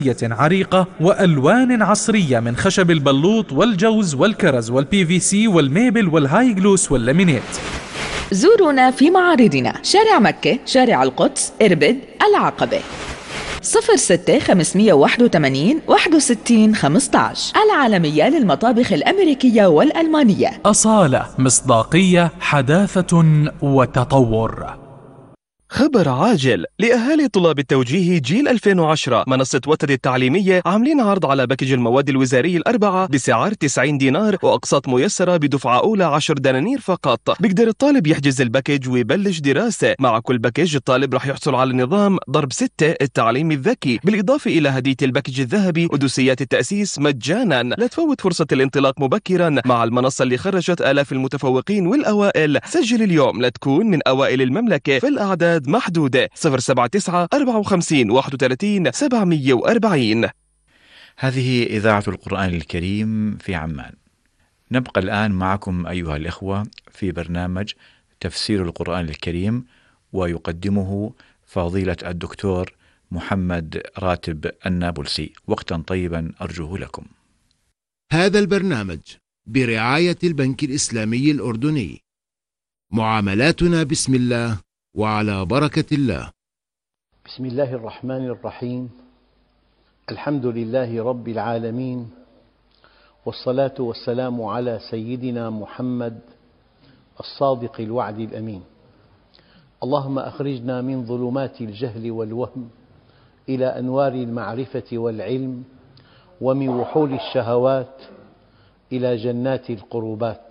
عريقة وألوان عصرية من خشب البلوط والجوز والكرز والبي في سي والميبل والهاي جلوس واللامينيت. زورونا في معارضنا: شارع مكة، شارع القدس، إربد، العقبة. 06 581 61 15. العالمية للمطابخ الأمريكية والألمانية. أصالة، مصداقية، حداثة وتطور. خبر عاجل لأهالي طلاب التوجيه جيل 2010. منصة وتد التعليمية عاملين عرض على باكج المواد الوزاري الأربعة بسعر 90 دينار وأقساط ميسرة بدفعة أولى 10 دنانير فقط. بيقدر الطالب يحجز الباكج ويبلش دراسة. مع كل باكج الطالب رح يحصل على نظام ضرب 6 التعليم الذكي، بالإضافة إلى هدية الباكج الذهبي ودوسيات التأسيس مجانا. لا تفوت فرصة الانطلاق مبكرا مع المنصة اللي خرجت آلاف المتفوقين والأوائل. سجل اليوم لتكون من أوائل المملكة، في الأعداد محدودة. 079 54 31 740. هذه إذاعة القرآن الكريم في عمان. نبقى الآن معكم أيها الإخوة في برنامج تفسير القرآن الكريم، ويقدمه فضيلة الدكتور محمد راتب النابلسي. وقتا طيبا أرجوه لكم. هذا البرنامج برعاية البنك الإسلامي الأردني. معاملاتنا بسم الله وعلى بركة الله. بسم الله الرحمن الرحيم. الحمد لله رب العالمين، والصلاة والسلام على سيدنا محمد الصادق الوعد الأمين. اللهم أخرجنا من ظلمات الجهل والوهم إلى أنوار المعرفة والعلم، ومن وحول الشهوات إلى جنات القربات.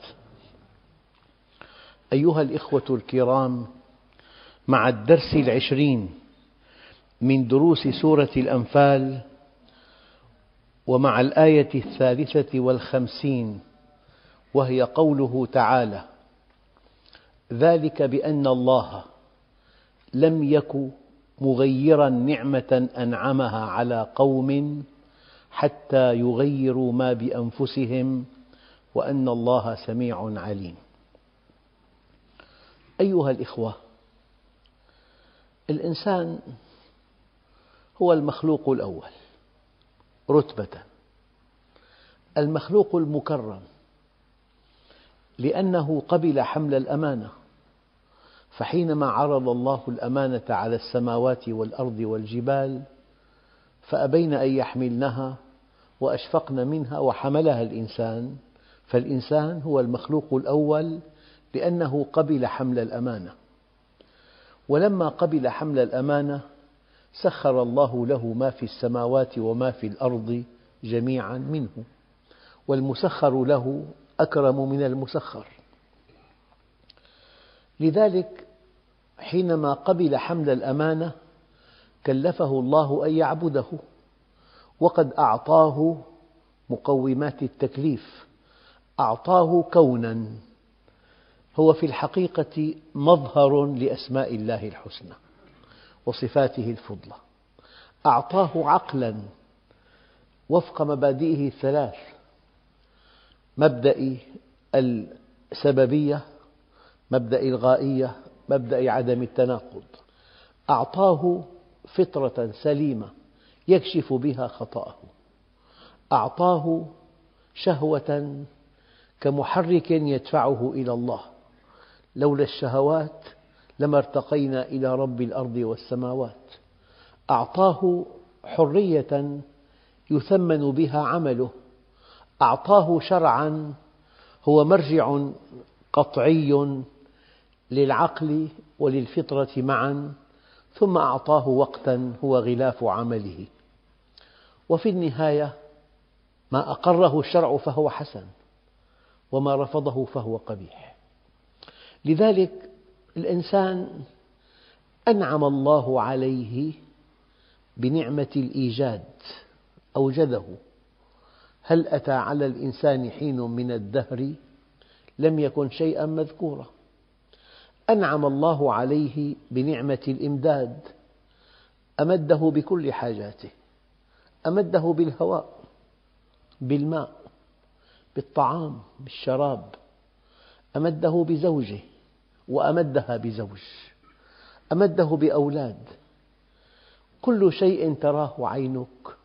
أيها الإخوة الكرام، مع الدرس 20 من دروس سورة الأنفال، ومع الآية 53، وهي قوله تعالى: ذلك بأن الله لم يك مغيرا نعمة أنعمها على قوم حتى يغيروا ما بأنفسهم وأن الله سميع عليم. أيها الإخوة، الإنسان هو المخلوق الأول رتبة، المخلوق المكرم، لأنه قبل حمل الأمانة. فحينما عرض الله الأمانة على السماوات والأرض والجبال فأبين أن يحملنها وأشفقن منها وحملها الإنسان، فالإنسان هو المخلوق الأول لأنه قبل حمل الأمانة. ولما قبل حمل الأمانة سخر الله له ما في السماوات وما في الأرض جميعا منه، والمسخر له أكرم من المسخر. لذلك حينما قبل حمل الأمانة كلفه الله أن يعبده، وقد أعطاه مقومات التكليف، أعطاه كونا هو في الحقيقة مظهر لأسماء الله الحسنى وصفاته الفضلى، أعطاه عقلا وفق مبادئه الثلاث: مبدأ السببية، مبدأ الغائية، مبدأ عدم التناقض. أعطاه فطرة سليمة يكشف بها خطأه، أعطاه شهوة كمحرك يدفعه إلى الله، لولا الشهوات لما ارتقينا إلى رب الأرض والسماوات. أعطاه حرية يثمن بها عمله، أعطاه شرعا هو مرجع قطعي للعقل وللفطرة معا، ثم أعطاه وقتا هو غلاف عمله. وفي النهاية ما أقره الشرع فهو حسن، وما رفضه فهو قبيح. لذلك الإنسان أنعم الله عليه بنعمة الإيجاد، أوجده. هل أتى على الإنسان حين من الدهر لم يكن شيئا مذكورا. أنعم الله عليه بنعمة الإمداد، أمده بكل حاجاته، أمده بالهواء، بالماء، بالطعام، بالشراب، أمده بزوجه وأمدها بزوج، أمده بأولاد. كل شيء تراه عينك